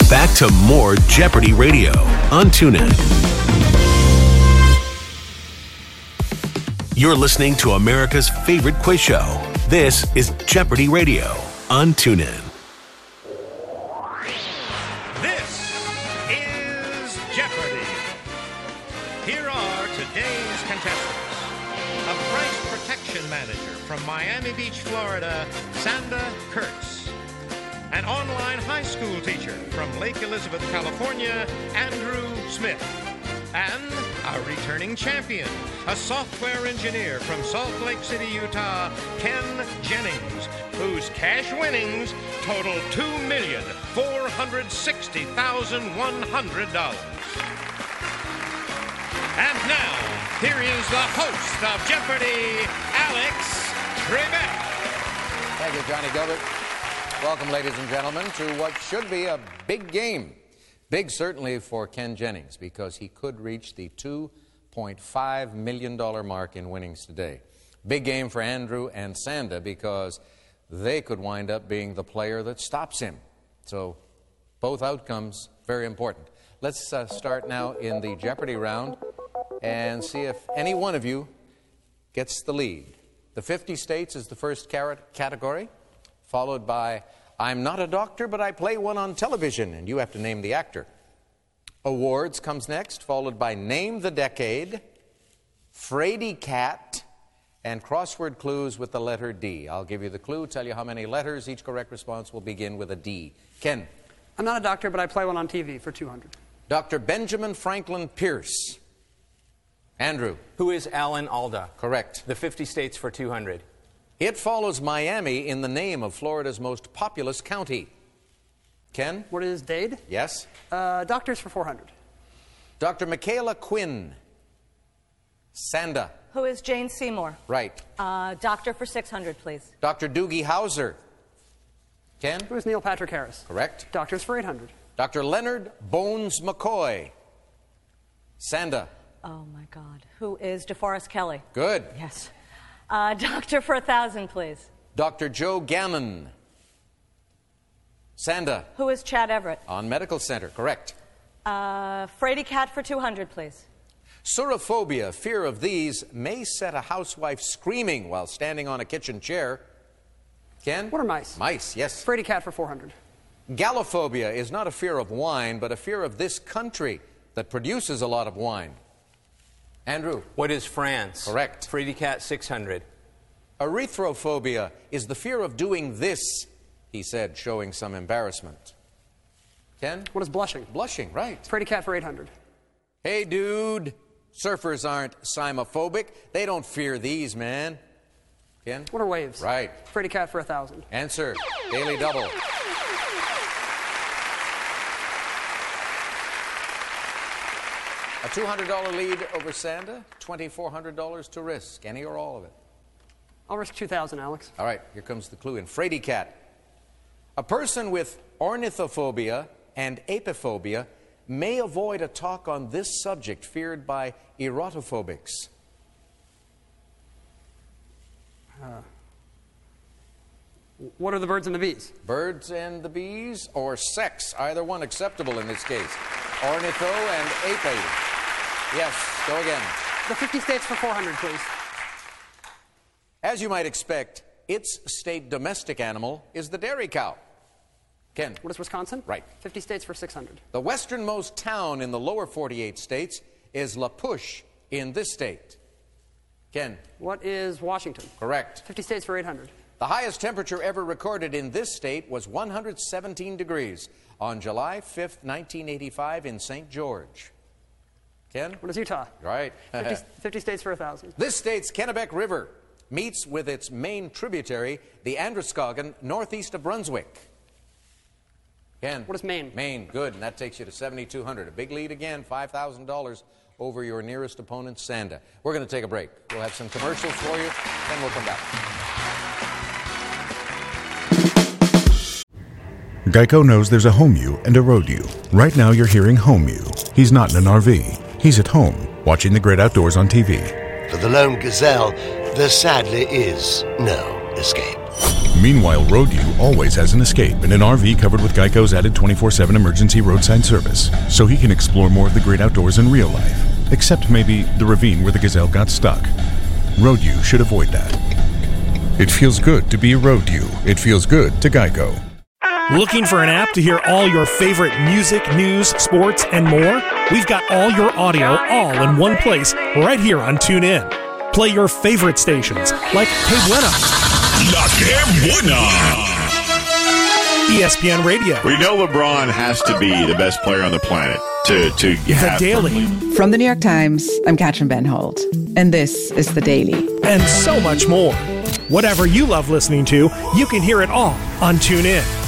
back to more Jeopardy Radio on TuneIn. You're listening to America's favorite quiz show. This is Jeopardy Radio on TuneIn. This is Jeopardy! Here are today's contestants. A price protection manager from Miami Beach, Florida, Sanda Kurtz. An online high school teacher from Lake Elizabeth, California, Andrew Smith. And a returning champion, a software engineer from Salt Lake City, Utah, Ken Jennings, whose cash winnings total $2,460,100. And now, here is the host of Jeopardy, Alex Trebek. Thank you, Johnny Gilbert. Welcome, ladies and gentlemen, to what should be a big game. Big, certainly, for Ken Jennings, because he could reach the $2.5 million mark in winnings today. Big game for Andrew and Sanda, because they could wind up being the player that stops him. So, both outcomes, very important. Let's start now in the Jeopardy round and see if any one of you gets the lead. The 50 states is the first category, followed by I'm not a doctor, but I play one on television, and you have to name the actor. Awards comes next, followed by Name the Decade, Frady Cat, and crossword clues with the letter D. I'll give you the clue, tell you how many letters. Each correct response will begin with a D. Ken. I'm not a doctor, but I play one on TV for 200. Dr. Benjamin Franklin Pierce. Andrew. Who is Alan Alda? Correct. The 50 states for 200. It follows Miami in the name of Florida's most populous county. Ken? What is Dade? Yes. Doctors for 400. Dr. Michaela Quinn. Sanda. Who is Jane Seymour? Right. Doctor for 600, please. Dr. Doogie Howser. Ken? Who is Neil Patrick Harris? Correct. Doctors for 800. Dr. Leonard Bones McCoy. Sanda. Oh, my God. Who is DeForest Kelley? Good. Yes. Doctor for 1,000, please. Dr. Joe Gannon. Sanda. Who is Chad Everett? On Medical Center. Correct. Frady Cat for 200, please. Surophobia, fear of these, may set a housewife screaming while standing on a kitchen chair. Ken? What are mice? Mice, yes. Frady Cat for 400. Gallophobia is not a fear of wine, but a fear of this country that produces a lot of wine. Andrew. What is France? Correct. Frady Cat 600. Erythrophobia is the fear of doing this, he said, showing some embarrassment. Ken? What is blushing? Blushing, right. Frady Cat for 800. Hey, dude. Surfers aren't cymophobic. They don't fear these, man. Ken? What are waves? Right. Frady Cat for 1,000. Answer. Daily double. A $200 lead over Sanda, $2,400 to risk. Any or all of it? I'll risk 2,000, Alex. All right, here comes the clue in Frady Cat. A person with ornithophobia and apophobia may avoid a talk on this subject feared by erotophobics. What are the birds and the bees? Birds and the bees, or sex, either one acceptable in this case. Ornitho and ape. Yes, go again. The 50 states for 400, please. As you might expect, its state domestic animal is the dairy cow. Ken. What is Wisconsin? Right. 50 states for 600. The westernmost town in the lower 48 states is La Push in this state. Ken. What is Washington? Correct. 50 states for 800. The highest temperature ever recorded in this state was 117 degrees on July 5th, 1985 in St. George. Ken? What is Utah? Right. 50 states for 1,000. This state's Kennebec River meets with its main tributary, the Androscoggin, northeast of Brunswick. Ken? What is Maine? Maine, good, and that takes you to 7,200. A big lead again, $5,000 over your nearest opponent, Sanda. We're going to take a break. We'll have some commercials for you, then we'll come back. Geico knows there's a home you and a road you. Right now you're hearing home you. He's not in an RV. He's at home, watching the great outdoors on TV. For the lone gazelle, there sadly is no escape. Meanwhile, Roadview always has an escape in an RV covered with Geico's added 24/7 emergency roadside service, so he can explore more of the great outdoors in real life, except maybe the ravine where the gazelle got stuck. Roadview should avoid that. It feels good to be a Roadview. It feels good to Geico. Looking for an app to hear all your favorite music, news, sports, and more? We've got all your audio all in one place right here on TuneIn. Play your favorite stations like Que Buena, La Que Buena, ESPN Radio. We know LeBron has to be the best player on the planet to have The Daily. From the New York Times, I'm Katrin Benhold, and this is The Daily. And so much more. Whatever you love listening to, you can hear it all on TuneIn.